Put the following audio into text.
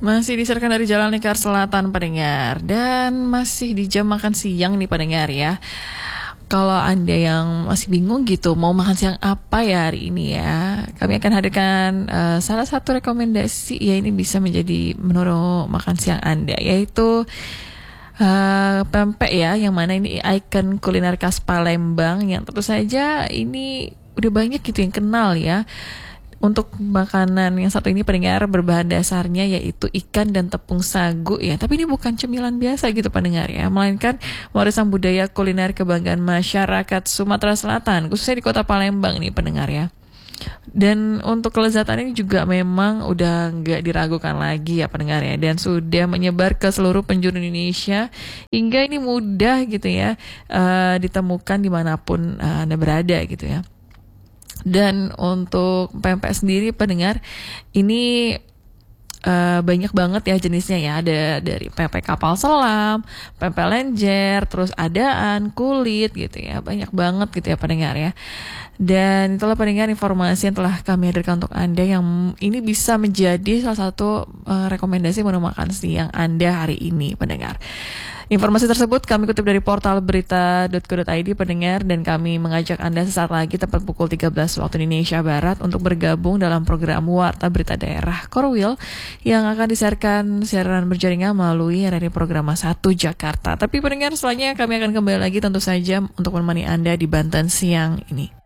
Masih disiarkan dari Jalan Lingkar Selatan pendengar. Dan masih di jam makan siang nih pendengar ya. Kalau Anda yang masih bingung gitu mau makan siang apa ya hari ini ya, kami akan hadirkan salah satu rekomendasi ya, ini bisa menjadi menu makan siang Anda, yaitu pempek ya, yang mana ini ikon kuliner khas Palembang yang tentu saja ini udah banyak gitu yang kenal ya. Untuk makanan yang satu ini pendengar berbahan dasarnya yaitu ikan dan tepung sagu ya. Tapi ini bukan cemilan biasa gitu pendengar ya, melainkan warisan budaya kuliner kebanggaan masyarakat Sumatera Selatan, khususnya di kota Palembang nih pendengar ya. Dan untuk kelezatan ini juga memang udah nggak diragukan lagi ya pendengar ya, dan sudah menyebar ke seluruh penjuru Indonesia hingga ini mudah gitu ya ditemukan dimanapun Anda berada gitu ya. Dan untuk pempek sendiri pendengar ini banyak banget ya jenisnya ya. Ada dari pempek kapal selam, pempek lenjer, terus adaan, kulit gitu ya. Banyak banget gitu ya pendengar ya. Dan itulah pendengar informasi yang telah kami hadirkan untuk Anda, yang ini bisa menjadi salah satu rekomendasi menu makan siang Anda hari ini pendengar. Informasi tersebut kami kutip dari portal berita.co.id pendengar, dan kami mengajak Anda sesaat lagi tepat pukul 13 waktu Indonesia Barat untuk bergabung dalam program Warta Berita Daerah Korwil yang akan disiarkan siaran berjaringan melalui RRI Programa 1 Jakarta. Tapi pendengar, selanjutnya kami akan kembali lagi tentu saja untuk menemani Anda di Banten siang ini.